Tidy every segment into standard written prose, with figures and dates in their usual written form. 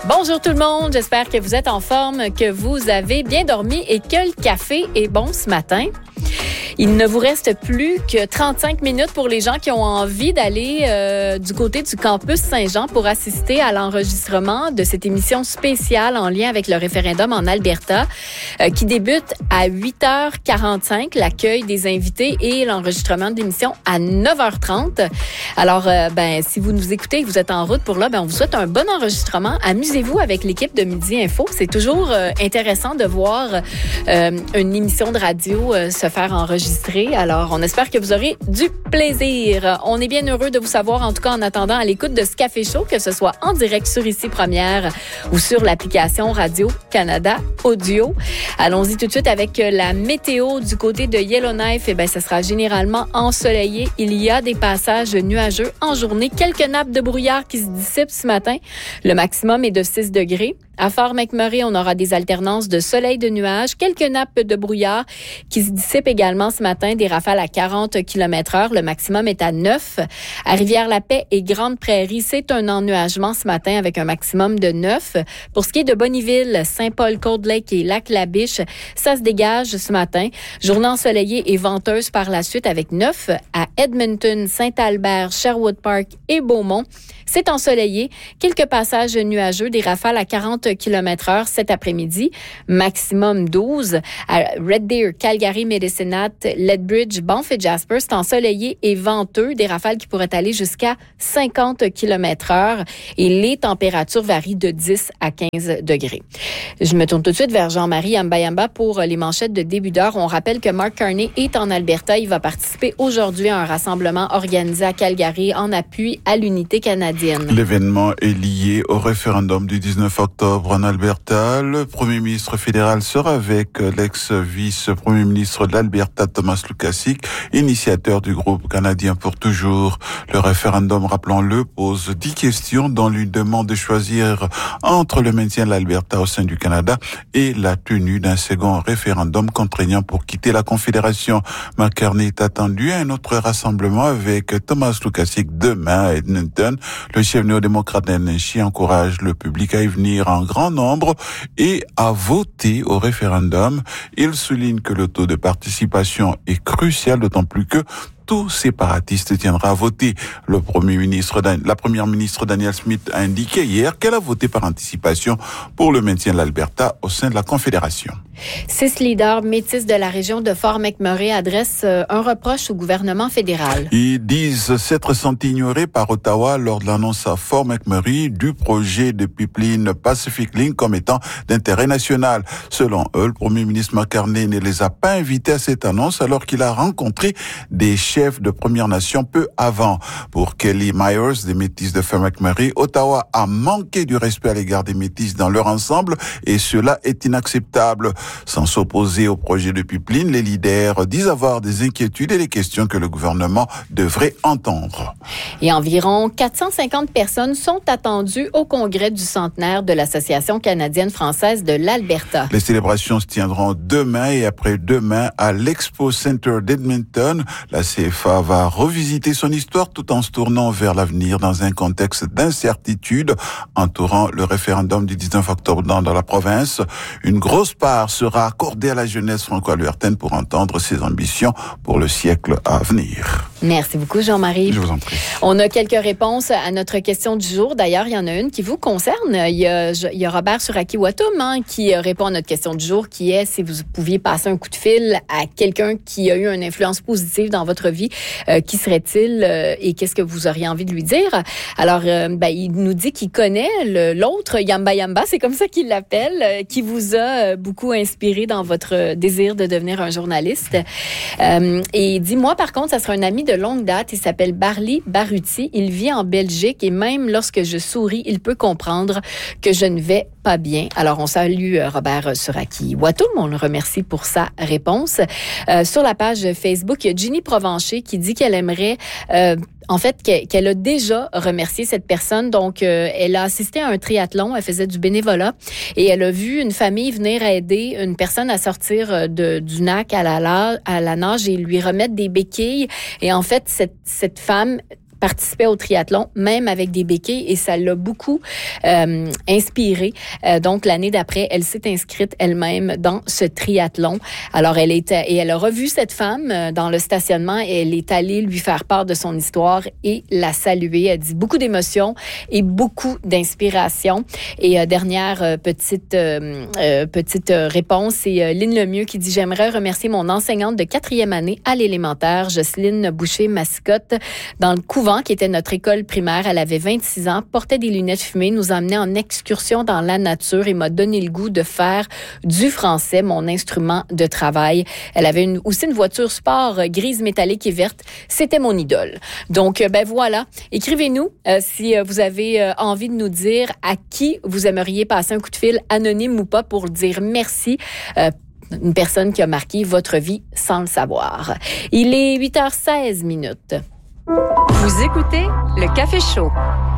Bonjour tout le monde, j'espère que vous êtes en forme, que vous avez bien dormi et que le café est bon ce matin. Il ne vous reste plus que 35 minutes pour les gens qui ont envie d'aller du côté du campus Saint-Jean pour assister à l'enregistrement de cette émission spéciale en lien avec le référendum en Alberta qui débute à 8h45, l'accueil des invités et l'enregistrement de l'émission à 9h30. Alors, si vous nous écoutez et que vous êtes en route pour là, on vous souhaite un bon enregistrement. Amusez-vous avec l'équipe de Midi Info. C'est toujours intéressant de voir une émission de radio se faire enregistrer. Alors, on espère que vous aurez du plaisir. On est bien heureux de vous savoir, en tout cas en attendant, à l'écoute de ce Café Chaud, que ce soit en direct sur Ici Première ou sur l'application Radio-Canada Audio. Allons-y tout de suite avec la météo du côté de Yellowknife. Ce sera généralement ensoleillé. Il y a des passages nuageux en journée. Quelques nappes de brouillard qui se dissipent ce matin. Le maximum est de 6 degrés. À Fort McMurray, on aura des alternances de soleil, de nuages, quelques nappes de brouillard qui se dissipent également ce matin, des rafales à 40 km/h. Le maximum est à 9. À Rivière-la-Paix et Grande-Prairie, c'est un ennuagement ce matin avec un maximum de 9. Pour ce qui est de Bonnyville, Saint-Paul, Cold Lake et Lac-La-Biche, ça se dégage ce matin. Journée ensoleillée et venteuse par la suite avec 9. À Edmonton, Saint-Albert, Sherwood Park et Beaumont, c'est ensoleillé. Quelques passages nuageux, des rafales à 40 km/h cet après-midi. Maximum 12. À Red Deer, Calgary, Medicine Hat, Lethbridge, Banff et Jasper, c'est ensoleillé et venteux. Des rafales qui pourraient aller jusqu'à 50 km/h. Et les températures varient de 10 à 15 degrés. Je me tourne tout de suite vers Jean-Marie Yamba pour les manchettes de début d'heure. On rappelle que Mark Carney est en Alberta. Il va participer aujourd'hui à un rassemblement organisé à Calgary en appui à l'unité canadienne. L'événement est lié au référendum du 19 octobre en Alberta. Le premier ministre fédéral sera avec l'ex-vice-premier ministre de l'Alberta, Thomas Lukaszik, initiateur du groupe canadien pour toujours. Le référendum, rappelons-le, pose 10 questions dont l'une demande de choisir entre le maintien de l'Alberta au sein du Canada et la tenue d'un second référendum contraignant pour quitter la Confédération. Mark Carney est attendu à un autre rassemblement avec Thomas Lukaszik demain à Edmonton. Le chef néo-démocrate NNC encourage le public à y venir en grand nombre et à voter au référendum. Il souligne que le taux de participation est crucial, d'autant plus que tout séparatiste tiendra à voter. La première ministre Danielle Smith a indiqué hier qu'elle a voté par anticipation pour le maintien de l'Alberta au sein de la Confédération. 6 leaders métis de la région de Fort McMurray adressent un reproche au gouvernement fédéral. Ils disent s'être sentis ignorés par Ottawa lors de l'annonce à Fort McMurray du projet de pipeline Pacific Link comme étant d'intérêt national. Selon eux, le premier ministre Mark Carney ne les a pas invités à cette annonce alors qu'il a rencontré des chefs de Premières Nations peu avant. Pour Kelly Myers, des Métis de Fort McMurray, Ottawa a manqué du respect à l'égard des Métis dans leur ensemble et cela est inacceptable. Sans s'opposer au projet de pipeline, les leaders disent avoir des inquiétudes et des questions que le gouvernement devrait entendre. Et environ 450 personnes sont attendues au congrès du centenaire de l'Association canadienne-française de l'Alberta. Les célébrations se tiendront demain et après-demain à l'Expo Center d'Edmonton. La CFA va revisiter son histoire tout en se tournant vers l'avenir dans un contexte d'incertitude entourant le référendum du 19 octobre dans la province. Une grosse part sera accordée à la jeunesse franco-albertaine pour entendre ses ambitions pour le siècle à venir. Merci beaucoup, Jean-Marie. Je vous en prie. On a quelques réponses à notre question du jour. D'ailleurs, il y en a une qui vous concerne. Il y a Robert sur Akiwatum qui répond à notre question du jour, qui est si vous pouviez passer un coup de fil à quelqu'un qui a eu une influence positive dans votre vie, qui serait-il et qu'est-ce que vous auriez envie de lui dire? Alors, il nous dit qu'il connaît l'autre, Yamba, c'est comme ça qu'il l'appelle, qui vous a beaucoup inspiré dans votre désir de devenir un journaliste. Et il dit, moi, par contre, ça sera un ami de longue date. Il s'appelle Barley Baruti. Il vit en Belgique et même lorsque je souris, il peut comprendre que je ne vais pas bien. Alors, on salue Robert Suraki-Watum. On le remercie pour sa réponse. Sur la page Facebook, il y a Ginny Provencher qui dit qu'elle aimerait... qu'elle a déjà remercié cette personne. Donc, elle a assisté à un triathlon, elle faisait du bénévolat et elle a vu une famille venir aider une personne à sortir du lac à la nage et lui remettre des béquilles. Et en fait, cette femme participait au triathlon, même avec des béquilles, et ça l'a beaucoup inspirée. Donc, l'année d'après, elle s'est inscrite elle-même dans ce triathlon. Alors, elle a revu cette femme dans le stationnement et elle est allée lui faire part de son histoire et la saluer. Elle dit beaucoup d'émotions et beaucoup d'inspiration. Et dernière petite réponse, c'est Lynn Lemieux qui dit « J'aimerais remercier mon enseignante de 4e année à l'élémentaire, Jocelyne Boucher-Mascotte, dans le couvent qui était notre école primaire. Elle avait 26 ans, portait des lunettes fumées, nous emmenait en excursion dans la nature et m'a donné le goût de faire du français, mon instrument de travail. Elle avait aussi une voiture sport grise métallique et verte. C'était mon idole. » Donc, voilà. Écrivez-nous si vous avez envie de nous dire à qui vous aimeriez passer un coup de fil, anonyme ou pas, pour dire merci. Une personne qui a marqué votre vie sans le savoir. Il est 8h16. Vous écoutez le Café Chaud.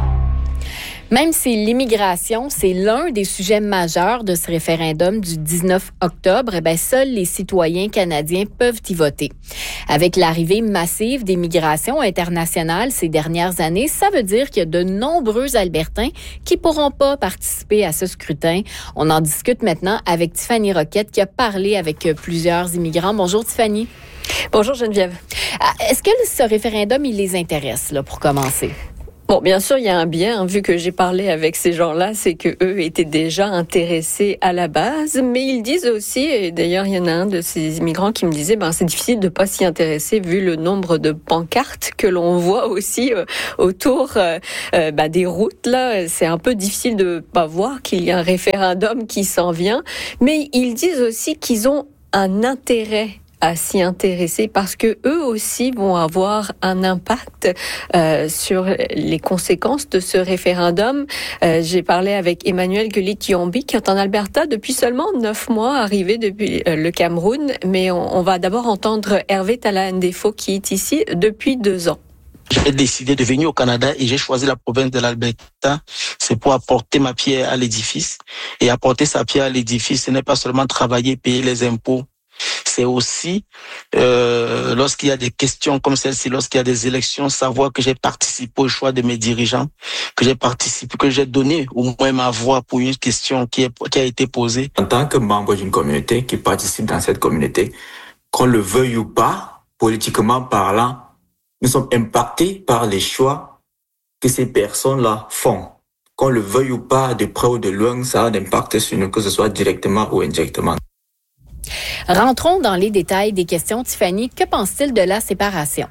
Même si l'immigration, c'est l'un des sujets majeurs de ce référendum du 19 octobre, seuls les citoyens canadiens peuvent y voter. Avec l'arrivée massive des migrations internationales ces dernières années, ça veut dire qu'il y a de nombreux Albertains qui pourront pas participer à ce scrutin. On en discute maintenant avec Tiffany Roquette qui a parlé avec plusieurs immigrants. Bonjour Tiffany. Bonjour Geneviève. Est-ce que ce référendum, il les intéresse, là, pour commencer? Bon, bien sûr, il y a un biais, vu que j'ai parlé avec ces gens-là, c'est que eux étaient déjà intéressés à la base, mais ils disent aussi, et d'ailleurs, il y en a un de ces immigrants qui me disait, c'est difficile de pas s'y intéresser vu le nombre de pancartes que l'on voit aussi autour des routes, là. C'est un peu difficile de pas voir qu'il y a un référendum qui s'en vient, mais ils disent aussi qu'ils ont un intérêt à s'y intéresser parce que eux aussi vont avoir un impact sur les conséquences de ce référendum. J'ai parlé avec Emmanuel Gulit-Yombi qui est en Alberta depuis seulement 9 mois, arrivé depuis le Cameroun, mais on va d'abord entendre Hervé Tala-Ndefo qui est ici depuis 2 ans. J'ai décidé de venir au Canada et j'ai choisi la province de l'Alberta. C'est pour apporter ma pierre à l'édifice. Et apporter sa pierre à l'édifice, ce n'est pas seulement travailler, payer les impôts. C'est aussi, lorsqu'il y a des questions comme celle-ci, lorsqu'il y a des élections, savoir que j'ai participé au choix de mes dirigeants, que j'ai donné au moins ma voix pour une question qui a été posée. En tant que membre d'une communauté qui participe dans cette communauté, qu'on le veuille ou pas, politiquement parlant, nous sommes impactés par les choix que ces personnes-là font. Qu'on le veuille ou pas, de près ou de loin, ça a un impact sur nous, que ce soit directement ou indirectement. Rentrons dans les détails des questions. Tiffany, que pense-t-il de la séparation?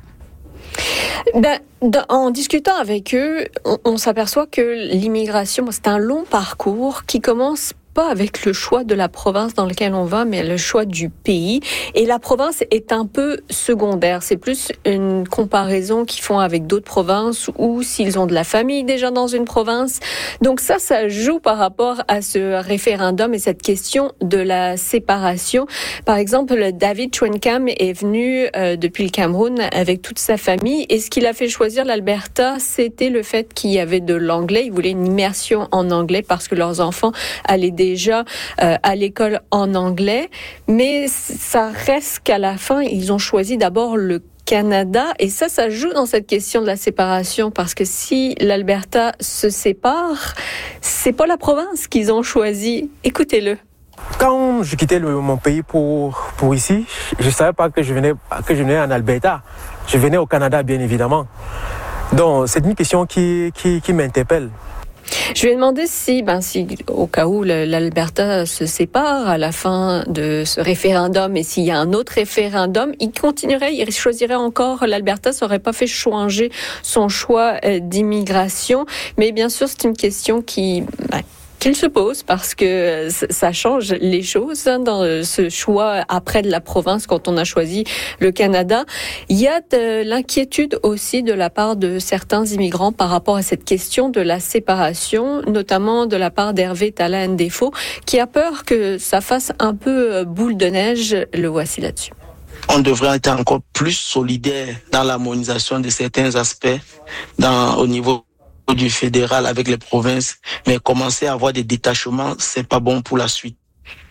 En discutant avec eux, on s'aperçoit que l'immigration, c'est un long parcours qui commence pas avec le choix de la province dans laquelle on va, mais le choix du pays. Et la province est un peu secondaire. C'est plus une comparaison qu'ils font avec d'autres provinces ou s'ils ont de la famille déjà dans une province. Donc ça joue par rapport à ce référendum et cette question de la séparation. Par exemple, David Chwenkam est venu depuis le Cameroun avec toute sa famille et ce qui l'a fait choisir l'Alberta, c'était le fait qu'il y avait de l'anglais. Ils voulaient une immersion en anglais parce que leurs enfants allaient déjà à l'école en anglais, mais ça reste qu'à la fin, ils ont choisi d'abord le Canada, et ça joue dans cette question de la séparation, parce que si l'Alberta se sépare, c'est pas la province qu'ils ont choisi. Écoutez-le. Quand je quittais mon pays pour ici, je savais pas que je venais en Alberta. Je venais au Canada, bien évidemment. Donc, c'est une question qui m'interpelle. Je lui ai demandé si au cas où l'Alberta se sépare à la fin de ce référendum et s'il y a un autre référendum, il choisirait encore l'Alberta, ça n'aurait pas fait changer son choix d'immigration. Mais bien sûr, c'est une question qu'il se pose parce que ça change les choses dans ce choix après de la province quand on a choisi le Canada. Il y a de l'inquiétude aussi de la part de certains immigrants par rapport à cette question de la séparation, notamment de la part d'Hervé Tala-Ndefo, qui a peur que ça fasse un peu boule de neige. Le voici là-dessus. On devrait être encore plus solidaire dans l'harmonisation de certains aspects au niveau du fédéral avec les provinces, mais commencer à avoir des détachements, c'est pas bon pour la suite.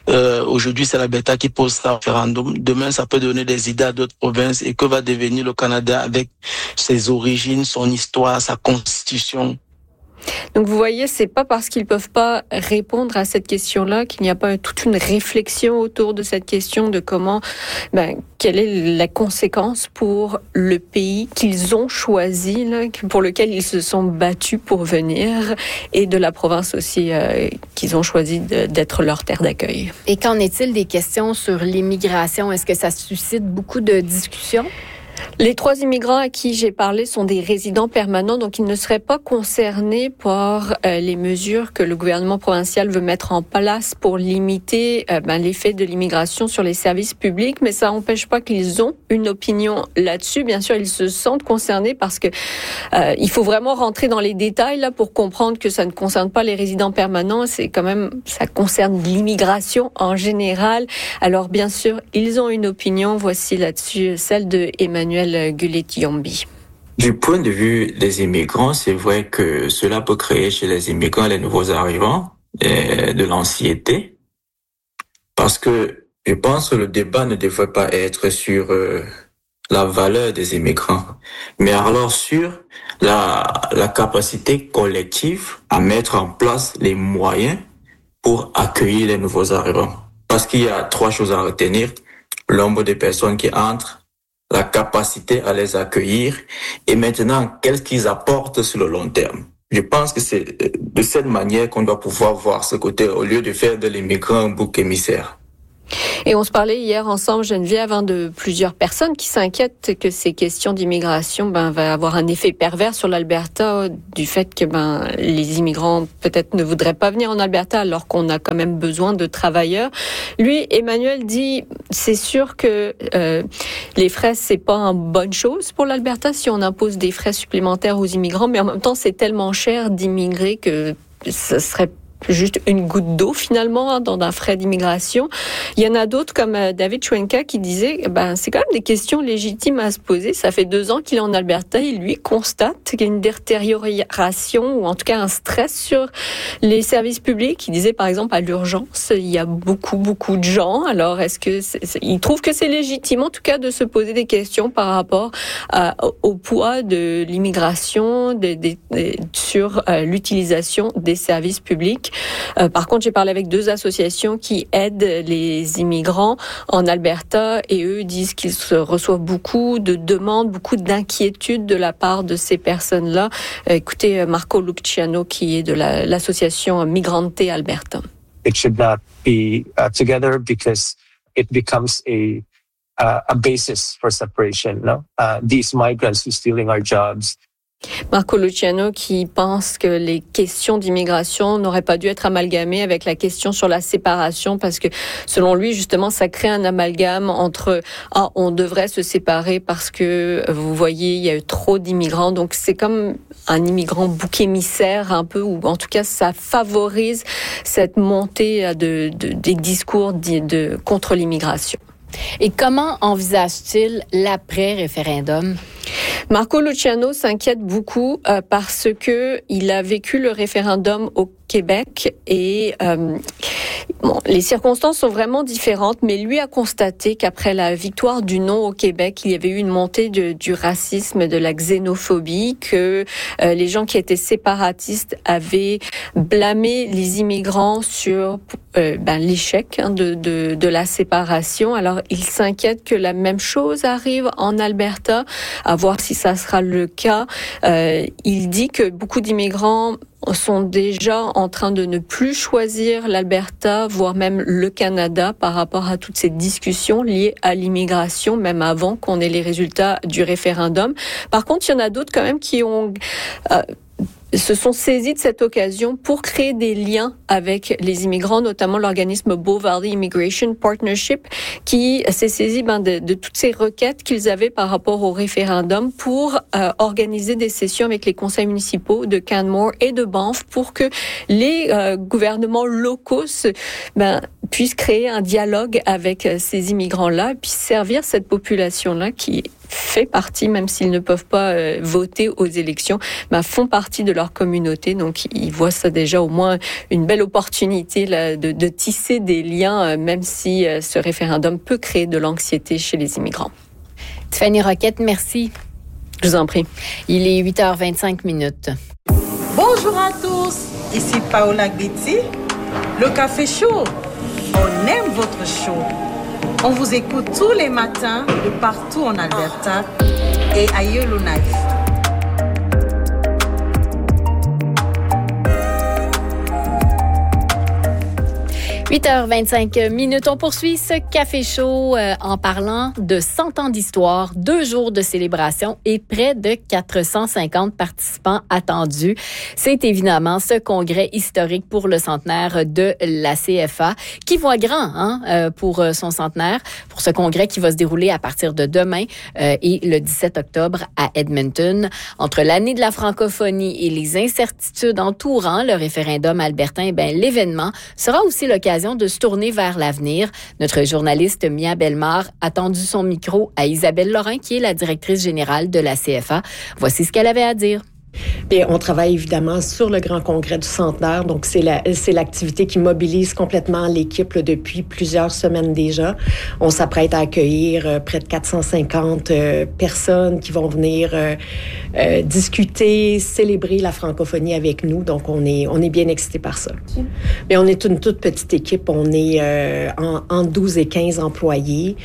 Aujourd'hui, c'est l'Alberta qui pose ça au référendum. Demain, ça peut donner des idées à d'autres provinces. Et que va devenir le Canada avec ses origines, son histoire, sa constitution? Donc vous voyez, c'est pas parce qu'ils peuvent pas répondre à cette question-là qu'il n'y a pas toute une réflexion autour de cette question de comment, quelle est la conséquence pour le pays qu'ils ont choisi, là, pour lequel ils se sont battus pour venir, et de la province aussi qu'ils ont choisi d'être leur terre d'accueil. Et qu'en est-il des questions sur l'immigration? Est-ce que ça suscite beaucoup de discussions? Les 3 immigrants à qui j'ai parlé sont des résidents permanents, donc ils ne seraient pas concernés par les mesures que le gouvernement provincial veut mettre en place pour limiter l'effet de l'immigration sur les services publics, mais ça n'empêche pas qu'ils ont une opinion là-dessus. Bien sûr, ils se sentent concernés parce que il faut vraiment rentrer dans les détails là pour comprendre que ça ne concerne pas les résidents permanents, c'est quand même, ça concerne l'immigration en général. Alors bien sûr, ils ont une opinion, voici là-dessus celle de Emmanuel Gullet-Yombi. Du point de vue des immigrants, c'est vrai que cela peut créer chez les immigrants, les nouveaux arrivants, de l'anxiété. Parce que je pense que le débat ne devrait pas être sur la valeur des immigrants, mais alors sur la capacité collective à mettre en place les moyens pour accueillir les nouveaux arrivants. Parce qu'il y a 3 choses à retenir: le nombre de personnes qui entrent, la capacité à les accueillir, et maintenant, qu'est-ce qu'ils apportent sur le long terme. Je pense que c'est de cette manière qu'on doit pouvoir voir ce côté, au lieu de faire de l'immigrant un bouc émissaire. Et on se parlait hier ensemble, Geneviève, de plusieurs personnes qui s'inquiètent que ces questions d'immigration va avoir un effet pervers sur l'Alberta, du fait que les immigrants peut-être ne voudraient pas venir en Alberta alors qu'on a quand même besoin de travailleurs. Lui, Emmanuel, dit c'est sûr que les frais, c'est pas une bonne chose pour l'Alberta si on impose des frais supplémentaires aux immigrants, mais en même temps, c'est tellement cher d'immigrer que ce serait juste une goutte d'eau finalement dans un frais d'immigration. Il y en a d'autres comme David Chwenka qui disait c'est quand même des questions légitimes à se poser. Ça fait 2 ans qu'il est en Alberta et lui constate qu'il y a une détérioration ou en tout cas un stress sur les services publics. Il disait par exemple à l'urgence, il y a beaucoup de gens. Alors est-ce que il trouve que c'est légitime en tout cas de se poser des questions par rapport au poids de l'immigration sur l'utilisation des services publics. Par contre, j'ai parlé avec 2 associations qui aident les immigrants en Alberta et eux disent qu'ils reçoivent beaucoup de demandes, beaucoup d'inquiétudes de la part de ces personnes-là. Écoutez Marco Luciano qui est de l'association Migrante Alberta. It should not be together because it becomes a basis for separation. No? These migrants who are stealing our jobs. Marco Luciano qui pense que les questions d'immigration n'auraient pas dû être amalgamées avec la question sur la séparation parce que selon lui justement ça crée un amalgame entre on devrait se séparer parce que vous voyez il y a eu trop d'immigrants, donc c'est comme un immigrant bouc émissaire un peu, ou en tout cas ça favorise cette montée des discours contre l'immigration. Et comment envisage-t-il l'après-référendum? Marco Luciano s'inquiète beaucoup parce que il a vécu le référendum au Québec et les circonstances sont vraiment différentes, mais lui a constaté qu'après la victoire du non au Québec, il y avait eu une montée du racisme, de la xénophobie, que les gens qui étaient séparatistes avaient blâmé les immigrants sur l'échec de la séparation. Alors, il s'inquiète que la même chose arrive en Alberta, à voir si ça sera le cas. Il dit que beaucoup d'immigrants sont déjà en train de ne plus choisir l'Alberta, voire même le Canada, par rapport à toutes ces discussions liées à l'immigration, même avant qu'on ait les résultats du référendum. Par contre, il y en a d'autres quand même qui se sont saisis de cette occasion pour créer des liens avec les immigrants, notamment l'organisme Bow Valley Immigration Partnership, qui s'est saisi de toutes ces requêtes qu'ils avaient par rapport au référendum pour organiser des sessions avec les conseils municipaux de Canmore et de Banff pour que les gouvernements locaux puissent créer un dialogue avec ces immigrants-là et puis servir cette population-là qui fait partie, même s'ils ne peuvent pas voter aux élections, font partie de leur communauté. Donc, ils voient ça déjà au moins une belle opportunité là, de tisser des liens, même si ce référendum peut créer de l'anxiété chez les immigrants. Tiffany Roquette, merci. Je vous en prie. Il est 8h25. Bonjour à tous, ici Paola Gbetti, le Café Show. On aime votre show. On vous écoute tous les matins de partout en Alberta et à Yellowknife. 8h25. On poursuit ce Café Show en parlant de 100 ans d'histoire, 2 jours de célébration et près de 450 participants attendus. C'est évidemment ce congrès historique pour le centenaire de la CFA qui voit grand pour son centenaire, pour ce congrès qui va se dérouler à partir de demain et le 17 octobre à Edmonton. Entre l'année de la francophonie et les incertitudes entourant le référendum albertain, l'événement sera aussi l'occasion de se tourner vers l'avenir. Notre journaliste Mia Bellemare a tendu son micro à Isabelle Lorrain, qui est la directrice générale de la CFA. Voici ce qu'elle avait à dire. Bien, on travaille évidemment sur le grand congrès du centenaire. Donc, c'est l'activité qui mobilise complètement l'équipe là, depuis plusieurs semaines déjà. On s'apprête à accueillir près de 450 personnes qui vont venir discuter, célébrer la francophonie avec nous. Donc, on est bien excités par ça. Mais on est une toute petite équipe. On est entre 12 et 15 employés.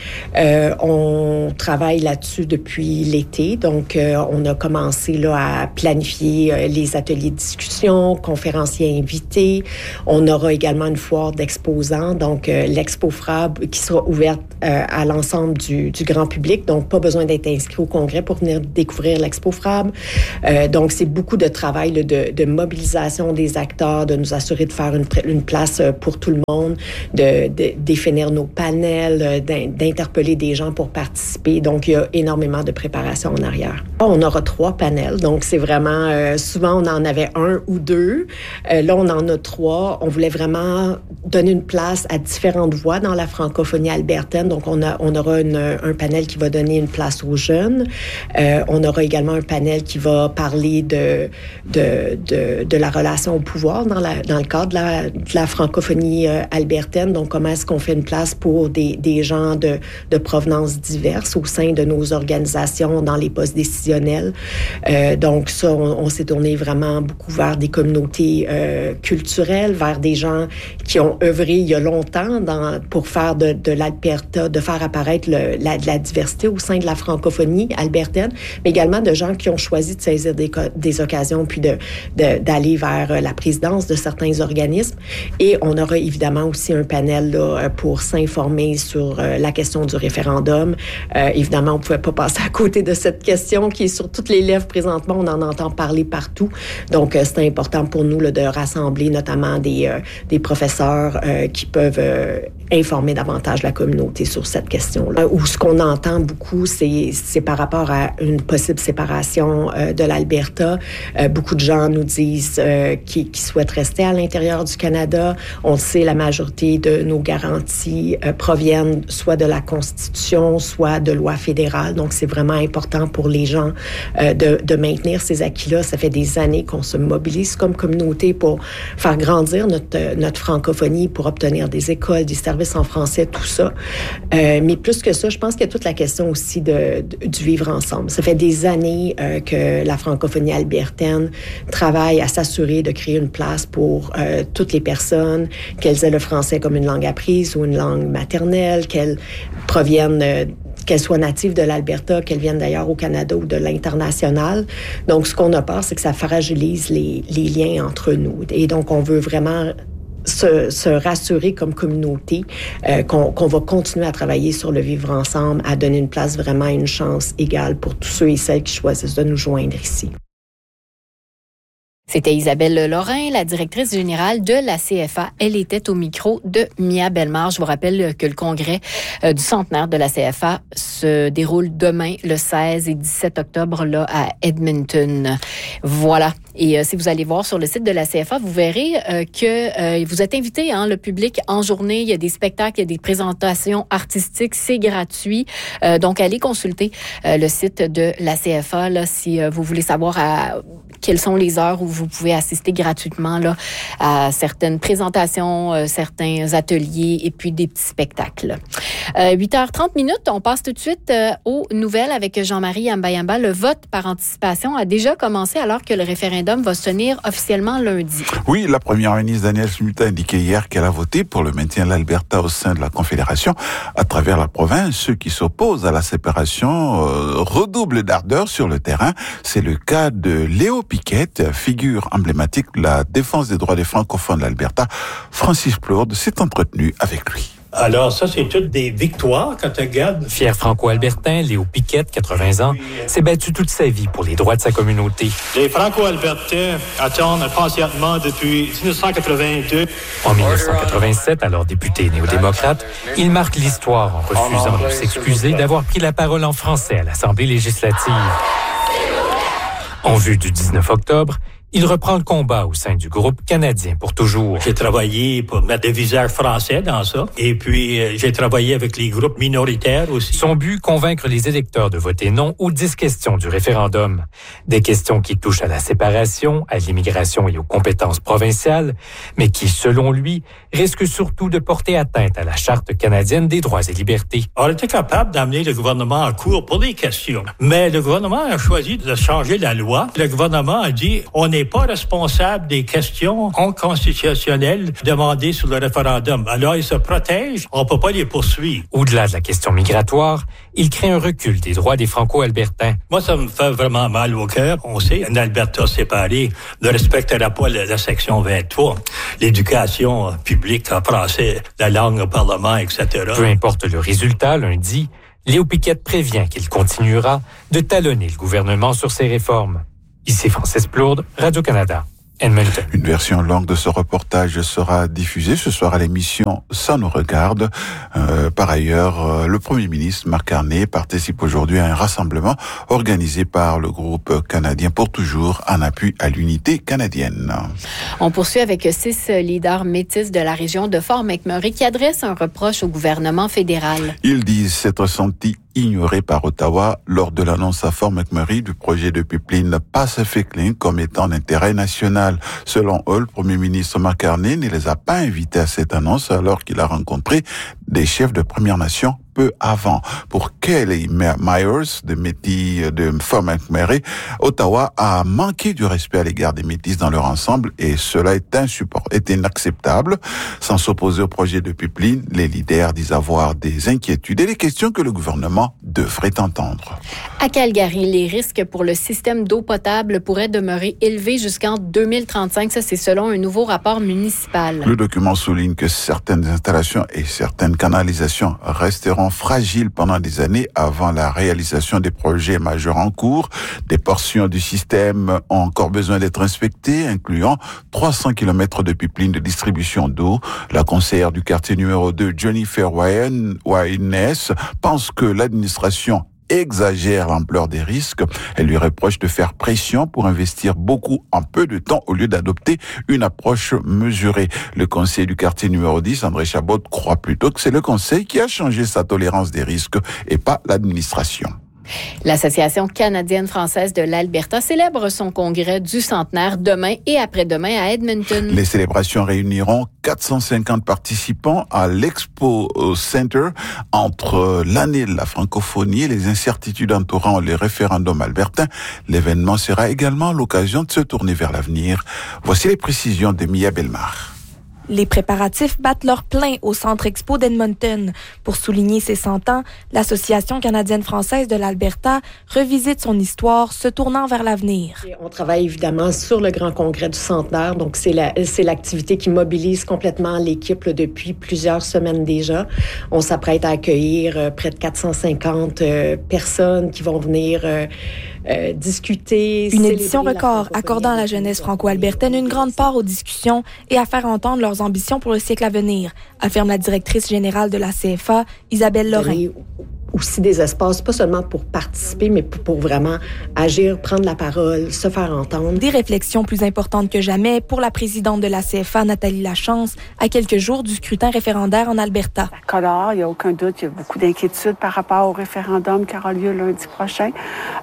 On travaille là-dessus depuis l'été. Donc, on a commencé là à planifier les ateliers de discussion, conférenciers invités. On aura également une foire d'exposants, donc l'Expo FRAB qui sera ouverte à l'ensemble du grand public. Donc, pas besoin d'être inscrit au congrès pour venir découvrir l'Expo FRAB. Donc, c'est beaucoup de travail là, de mobilisation des acteurs, de nous assurer de faire une place pour tout le monde, de définir nos panels, d'interpeller des gens pour participer. Donc, il y a énormément de préparation en arrière. On aura 3 panels, donc c'est vraiment souvent, on en avait 1 ou 2. Là, on en a 3. On voulait vraiment donner une place à différentes voix dans la francophonie albertaine. Donc, on aura un panel qui va donner une place aux jeunes. On aura également un panel qui va parler de la relation au pouvoir dans le cadre de la francophonie albertaine. Donc, comment est-ce qu'on fait une place pour des gens de provenance diverses au sein de nos organisations dans les postes décisionnels. Donc, ça, on s'est tourné vraiment beaucoup vers des communautés culturelles, vers des gens qui ont œuvré il y a longtemps pour faire de l'Alberta, de faire apparaître la diversité au sein de la francophonie albertaine, mais également de gens qui ont choisi de saisir des occasions puis d'aller vers la présidence de certains organismes. Et on aura évidemment aussi un panel là, pour s'informer sur la question du référendum. Évidemment, on ne pouvait pas passer à côté de cette question qui est sur toutes les lèvres présentement. On en entend parler partout. Donc, c'est important pour nous là, de rassembler notamment des professeurs qui peuvent informer davantage la communauté sur cette question-là. Ou ce qu'on entend beaucoup, c'est par rapport à une possible séparation de l'Alberta. Beaucoup de gens nous disent qu'ils souhaitent rester à l'intérieur du Canada. On le sait, la majorité de nos garanties proviennent soit de la Constitution, soit de lois fédérales. Donc, c'est vraiment important pour les gens de maintenir ces acquis-là. Ça fait des années qu'on se mobilise comme communauté pour faire grandir notre francophonie, pour obtenir des écoles, des services en français, tout ça. Mais plus que ça, je pense qu'il y a toute la question aussi du vivre ensemble. Ça fait des années que la francophonie albertaine travaille à s'assurer de créer une place pour toutes les personnes, qu'elles aient le français comme une langue apprise ou une langue maternelle, qu'elles soient natives de l'Alberta, qu'elles viennent d'ailleurs au Canada ou de l'international. Donc, ce qu'on a peur, c'est que ça fragilise les liens entre nous. Et donc, on veut vraiment se rassurer comme communauté qu'on va continuer à travailler sur le vivre ensemble, à donner une place vraiment, une chance égale pour tous ceux et celles qui choisissent de nous joindre ici. C'était Isabelle Lorrain, la directrice générale de la CFA. Elle était au micro de Mia Bellemare. Je vous rappelle que le congrès du centenaire de la CFA se déroule demain, le 16 et 17 octobre, là, à Edmonton. Voilà. Et si vous allez voir sur le site de la CFA, vous verrez que vous êtes invité, le public, en journée. Il y a des spectacles, il y a des présentations artistiques. C'est gratuit. Donc, allez consulter le site de la CFA là, si vous voulez savoir quelles sont les heures où vous pouvez assister gratuitement là, à certaines présentations, certains ateliers et puis des petits spectacles. 8h30, on passe tout de suite aux nouvelles avec Jean-Marie Ambayamba. Le vote par anticipation a déjà commencé alors que le référendum va se tenir officiellement lundi. Oui, la première ministre Danielle Smith a indiqué hier qu'elle a voté pour le maintien de l'Alberta au sein de la Confédération. À travers la province, ceux qui s'opposent à la séparation redoublent d'ardeur sur le terrain. C'est le cas de Léo Piquette, figure emblématique de la défense des droits des francophones de l'Alberta. Francis Plourde s'est entretenu avec lui. Alors ça, c'est toutes des victoires quand tu regardes. Fier franco-albertain, Léo Piquette, 80 ans, s'est battu toute sa vie pour les droits de sa communauté. Les franco-albertains attendent patiemment depuis 1982. En 1987, alors député néo-démocrate, il marque l'histoire en refusant de s'excuser d'avoir pris la parole en français à l'Assemblée législative. En vue du 19 octobre, il reprend le combat au sein du groupe Canadien pour toujours. J'ai travaillé pour mettre des visages français dans ça. Et puis, j'ai travaillé avec les groupes minoritaires aussi. Son but, convaincre les électeurs de voter non aux 10 questions du référendum. Des questions qui touchent à la séparation, à l'immigration et aux compétences provinciales, mais qui, selon lui, risquent surtout de porter atteinte à la Charte canadienne des droits et libertés. On était capable d'amener le gouvernement en cours pour des questions. Mais le gouvernement a choisi de changer la loi. Le gouvernement a dit, on n'est pas responsable des questions constitutionnelles demandées sur le référendum. Alors, ils se protègent, on ne peut pas les poursuivre. Au-delà de la question migratoire, il crée un recul des droits des Franco-albertains. Moi, ça me fait vraiment mal au cœur. On sait, un Alberta séparé ne respectera pas la section 23. L'éducation publique en français, la langue au Parlement, etc. Peu importe le résultat, lundi, Léo Piquette prévient qu'il continuera de talonner le gouvernement sur ces réformes. Ici Francis Plourde, Radio-Canada, Edmonton. Une version longue de ce reportage sera diffusée ce soir à l'émission Ça nous regarde. Par ailleurs, le Premier ministre Marc Carney participe aujourd'hui à un rassemblement organisé par le groupe canadien pour toujours en appui à l'unité canadienne. On poursuit avec 6 leaders métis de la région de Fort McMurray qui adressent un reproche au gouvernement fédéral. Ils disent s'être sentis ignoré par Ottawa lors de l'annonce à Fort McMurray du projet de pipeline Pacific Link comme étant d'intérêt national. Selon eux, le Premier ministre Marc Carney ne les a pas invités à cette annonce alors qu'il a rencontré des chefs de Premières Nations peu avant. Pour Kelly Myers de Métis de Fort McMurray, Ottawa a manqué du respect à l'égard des Métis dans leur ensemble et cela est inacceptable. Sans s'opposer au projet de pipeline, les leaders disent avoir des inquiétudes et des questions que le gouvernement devrait entendre. À Calgary, les risques pour le système d'eau potable pourraient demeurer élevés jusqu'en 2035. Ça, c'est selon un nouveau rapport municipal. Le document souligne que certaines installations et certaines canalisations resteront fragiles pendant des années avant la réalisation des projets majeurs en cours. Des portions du système ont encore besoin d'être inspectées, incluant 300 km de pipeline de distribution d'eau. La conseillère du quartier numéro 2, Jennifer Wyness, pense que l'administration exagère l'ampleur des risques. Elle lui reproche de faire pression pour investir beaucoup en peu de temps au lieu d'adopter une approche mesurée. Le conseiller du quartier numéro 10, André Chabot, croit plutôt que c'est le conseil qui a changé sa tolérance des risques et pas l'administration. L'Association canadienne-française de l'Alberta célèbre son congrès du centenaire demain et après-demain à Edmonton. Les célébrations réuniront 450 participants à l'Expo Center. Entre l'année de la francophonie et les incertitudes entourant les référendums albertains, l'événement sera également l'occasion de se tourner vers l'avenir. Voici les précisions de Mia Bellemare. Les préparatifs battent leur plein au Centre Expo d'Edmonton. Pour souligner ses 100 ans, l'Association canadienne-française de l'Alberta revisite son histoire, se tournant vers l'avenir. On travaille évidemment sur le grand congrès du centenaire, donc c'est l'activité qui mobilise complètement l'équipe là, depuis plusieurs semaines déjà. On s'apprête à accueillir près de 450 personnes qui vont venir discuter. Une édition record accordant à la jeunesse franco-albertaine une grande part aux discussions et à faire entendre leurs ambitions pour le siècle à venir, affirme la directrice générale de la CFA, Isabelle Lorrain. Aussi des espaces, pas seulement pour participer, mais pour vraiment agir, prendre la parole, se faire entendre. Des réflexions plus importantes que jamais pour la présidente de la CFA, Nathalie Lachance, à quelques jours du scrutin référendaire en Alberta. Il n'y a aucun doute, il y a beaucoup d'inquiétudes par rapport au référendum qui aura lieu lundi prochain.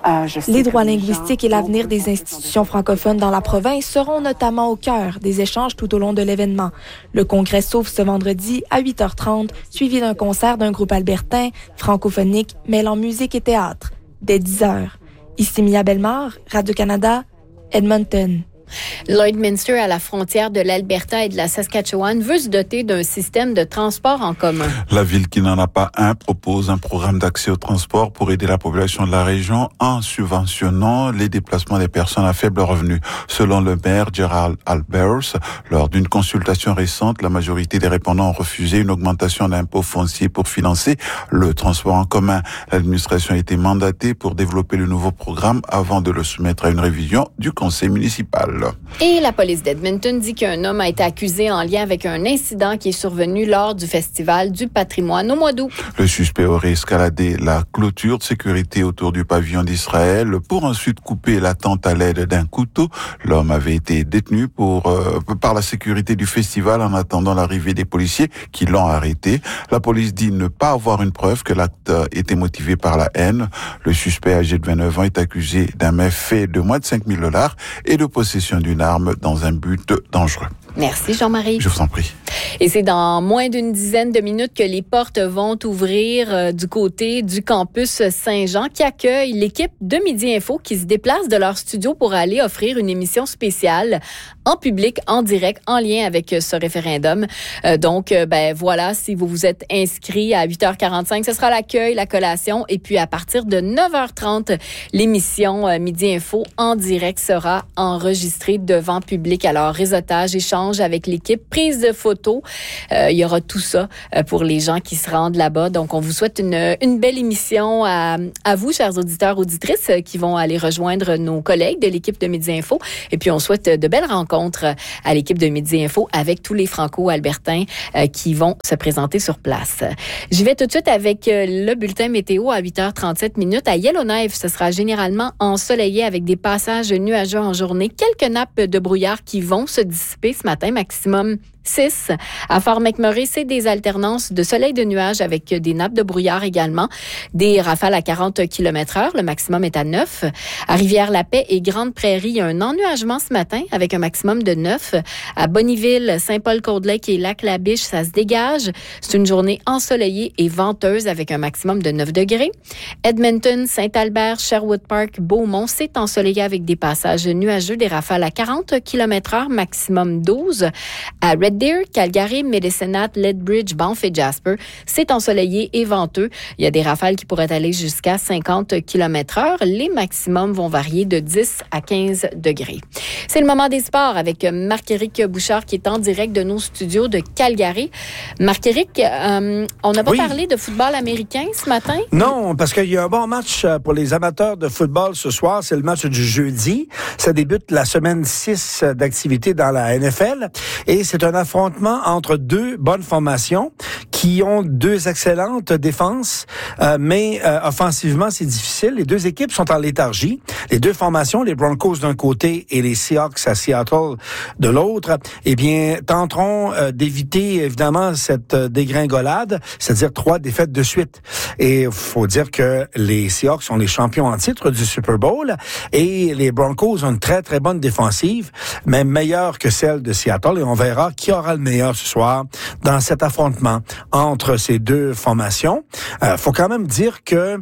Les droits linguistiques et l'avenir des institutions francophones dans la province seront notamment au cœur des échanges tout au long de l'événement. Le congrès s'ouvre ce vendredi à 8h30, suivi d'un concert d'un groupe albertain francophonique mêlant musique et théâtre, dès 10h. Ici Mia Bellemare, Radio-Canada, Edmonton. Lloydminster, à la frontière de l'Alberta et de la Saskatchewan, veut se doter d'un système de transport en commun. La ville qui n'en a pas un propose un programme d'accès au transport pour aider la population de la région en subventionnant les déplacements des personnes à faible revenu. Selon le maire Gerald Albers, lors d'une consultation récente, la majorité des répondants ont refusé une augmentation d'impôts fonciers pour financer le transport en commun. L'administration a été mandatée pour développer le nouveau programme avant de le soumettre à une révision du conseil municipal. Et la police d'Edmonton dit qu'un homme a été accusé en lien avec un incident qui est survenu lors du Festival du patrimoine au mois d'août. Le suspect aurait escaladé la clôture de sécurité autour du pavillon d'Israël pour ensuite couper la tente à l'aide d'un couteau. L'homme avait été détenu par la sécurité du festival en attendant l'arrivée des policiers qui l'ont arrêté. La police dit ne pas avoir une preuve que l'acte était motivé par la haine. Le suspect âgé de 29 ans est accusé d'un méfait de moins de $5,000 et de possession d'une arme dans un but dangereux. Merci Jean-Marie. Je vous en prie. Et c'est dans moins d'une dizaine de minutes que les portes vont ouvrir du côté du campus Saint-Jean qui accueille l'équipe de Midi Info qui se déplace de leur studio pour aller offrir une émission spéciale en public, en direct, en lien avec ce référendum. Donc, voilà, si vous vous êtes inscrit à 8h45, ce sera l'accueil, la collation. Et puis, à partir de 9h30, l'émission Midi Info en direct sera enregistrée devant public. Alors, réseautage, échange avec l'équipe, prise de photos. Il y aura tout ça pour les gens qui se rendent là-bas. Donc, on vous souhaite une belle émission à vous, chers auditeurs, auditrices, qui vont aller rejoindre nos collègues de l'équipe de Midi Info. Et puis, on souhaite de belles rencontres à l'équipe de Midi Info avec tous les Franco-Albertains qui vont se présenter sur place. J'y vais tout de suite avec le bulletin météo à 8h37 à Yellowknife. Ce sera généralement ensoleillé avec des passages nuageux en journée. Quelques nappes de brouillard qui vont se dissiper ce matin, maximum 6. À Fort McMurray, c'est des alternances de soleil de nuages avec des nappes de brouillard également. Des rafales à 40 km/h. Le maximum est à 9. À Rivière-la-Paix et Grande-Prairie, il y a un ennuagement ce matin avec un maximum de 9. À Bonnyville, Saint-Paul-Côte-Lake et Lac-la-Biche, ça se dégage. C'est une journée ensoleillée et venteuse avec un maximum de 9 degrés. Edmonton, Saint-Albert, Sherwood Park, Beaumont, c'est ensoleillé avec des passages nuageux, des rafales à 40 km/h, maximum 12. À Red Deer, Calgary, Medicine Hat, Lethbridge, Banff et Jasper, c'est ensoleillé et venteux. Il y a des rafales qui pourraient aller jusqu'à 50 km/h. Les maximums vont varier de 10 à 15 degrés. C'est le moment des sports avec Marc-Éric Bouchard qui est en direct de nos studios de Calgary. Marc-Éric, on n'a pas parlé de football américain ce matin? Non, parce qu'il y a un bon match pour les amateurs de football ce soir. C'est le match du jeudi. Ça débute la semaine 6 d'activité dans la NFL. Et c'est un affrontement entre deux bonnes formations qui ont deux excellentes défenses, mais offensivement, c'est difficile. Les deux équipes sont en léthargie. Les deux formations, les Broncos d'un côté et les Seahawks à Seattle de l'autre, eh bien, tenteront d'éviter, évidemment, cette dégringolade, c'est-à-dire 3 défaites de suite. Et il faut dire que les Seahawks sont les champions en titre du Super Bowl et les Broncos ont une très, très bonne défensive, même meilleure que celle de Seattle. Et on verra qui aura le meilleur ce soir dans cet affrontement entre ces deux formations. Faut quand même dire que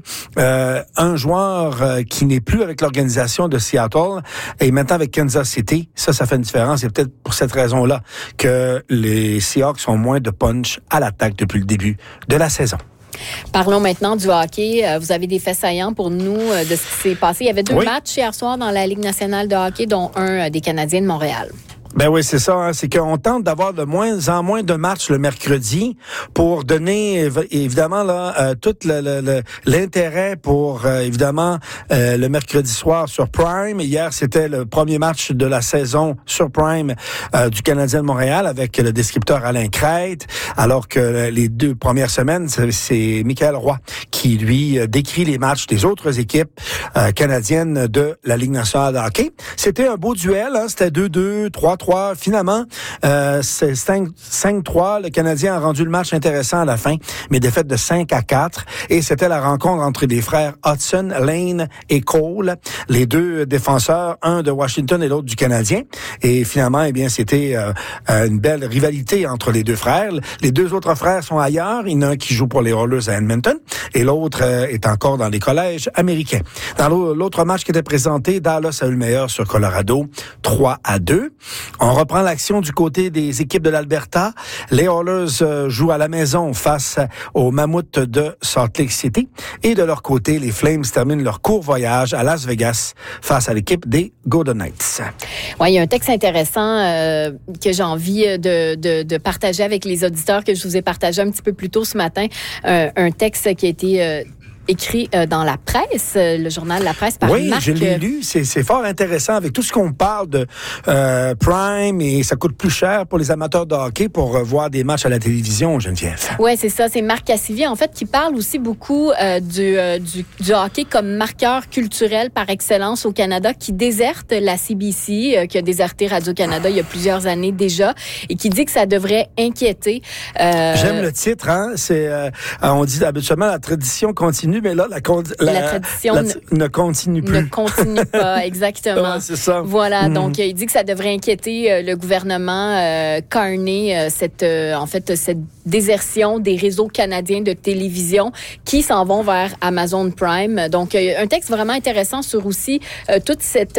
un joueur qui n'est plus avec l'organisation de Seattle est maintenant avec Kansas City. Ça fait une différence. Et peut-être pour cette raison-là que les Seahawks ont moins de punch à l'attaque depuis le début de la saison. Parlons maintenant du hockey. Vous avez des faits saillants pour nous de ce qui s'est passé. Il y avait 2 matchs hier soir dans la Ligue nationale de hockey, dont un des Canadiens de Montréal. Ben oui, c'est ça. Hein, c'est qu'on tente d'avoir de moins en moins de matchs le mercredi pour donner évidemment là tout l'intérêt pour évidemment le mercredi soir sur Prime. Hier, c'était le premier match de la saison sur Prime du Canadien de Montréal avec le descripteur Alain Crête, alors que les 2 premières semaines, c'est Michael Roy qui lui décrit les matchs des autres équipes canadiennes de la Ligue nationale de hockey. C'était un beau duel, hein, c'était 2-2, 3-3. Finalement, c'est 5-3. Le Canadien a rendu le match intéressant à la fin, mais défaite de 5-4. Et c'était la rencontre entre les frères Hudson, Lane et Cole, les 2 défenseurs, un de Washington et l'autre du Canadien. Et finalement, eh bien, c'était une belle rivalité entre les 2 frères. Les 2 autres frères sont ailleurs. Il y en a un qui joue pour les Oilers à Edmonton et l'autre est encore dans les collèges américains. Dans l'autre match qui était présenté, Dallas a eu le meilleur sur Colorado, 3-2. On reprend l'action du côté des équipes de l'Alberta. Les Oilers jouent à la maison face aux Mammouths de Salt Lake City. Et de leur côté, les Flames terminent leur court voyage à Las Vegas face à l'équipe des Golden Knights. Oui, il y a un texte intéressant que j'ai envie de partager avec les auditeurs que je vous ai partagé un petit peu plus tôt ce matin. Un texte qui a été écrit dans la presse, le journal La Presse par oui, Marc. Oui, je l'ai lu. C'est fort intéressant avec tout ce qu'on parle de Prime et ça coûte plus cher pour les amateurs de hockey pour voir des matchs à la télévision, Geneviève. Oui, c'est ça. C'est Marc Cassivi, en fait, qui parle aussi beaucoup du hockey comme marqueur culturel par excellence au Canada, qui déserte la CBC, qui a déserté Radio-Canada il y a plusieurs années déjà, et qui dit que ça devrait inquiéter. J'aime le titre, hein. C'est, on dit habituellement la tradition continue, mais là, la tradition ne continue plus. Ne continue pas, exactement. Ouais, c'est ça. Voilà, donc il dit que ça devrait inquiéter le gouvernement Carney, cette désertion des réseaux canadiens de télévision qui s'en vont vers Amazon Prime. Donc, un texte vraiment intéressant sur aussi toute cette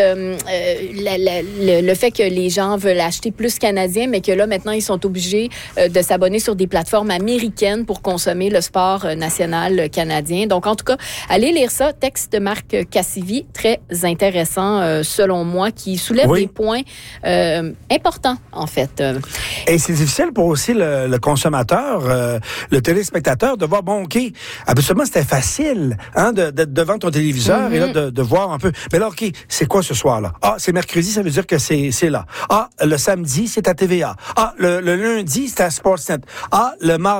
le fait que les gens veulent acheter plus canadien, mais que là, maintenant, ils sont obligés de s'abonner sur des plateformes américaines pour consommer le sport national canadien. Donc, en tout cas, allez lire ça. Texte de Marc Cassivi, très intéressant, selon moi, qui soulève des points importants, en fait. Et c'est difficile pour aussi le consommateur, le téléspectateur, de voir, bon, OK, habituellement, c'était facile, hein, d'être devant ton téléviseur et là, de voir un peu. Mais là, OK, c'est quoi ce soir-là? Ah, c'est mercredi, ça veut dire que c'est là. Ah, le samedi, c'est à TVA. Ah, le lundi, c'est à Sportsnet. Ah, le mardi,